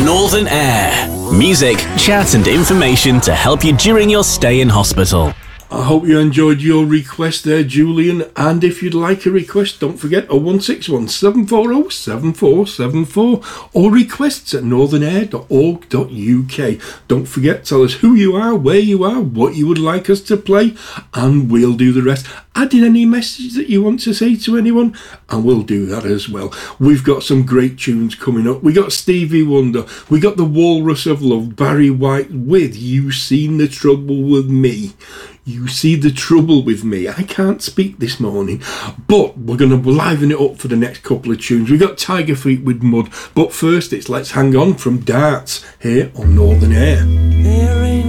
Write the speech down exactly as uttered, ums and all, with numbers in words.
Northern Air. Music, chat and information to help you during your stay in hospital. I hope you enjoyed your request there, Julian. And if you'd like a request, don't forget oh one six one, seven four oh, seven four seven four or requests at northern air dot org dot U K. Don't forget, tell us who you are, where you are, what you would like us to play, and we'll do the rest. Add in any message that you want to say to anyone, and we'll do that as well. We've got some great tunes coming up. We got Stevie Wonder. We got the Walrus of Love, Barry White with You Seen the Trouble with Me. You see the trouble with me. I can't speak this morning, but we're going to liven it up for the next couple of tunes. We've got Tiger Feet with Mud, but first it's Let's Hang On from Darts here on Northern Air. There